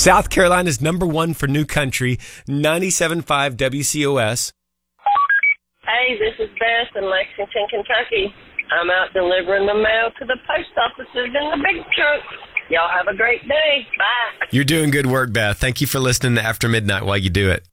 South Carolina's #1 for new country, 97.5 WCOS. Hey, this is Beth in Lexington, Kentucky. I'm out delivering the mail to the post offices in the big truck. Y'all have a great day. Bye. You're doing good work, Beth. Thank you for listening to After Midnight while you do it.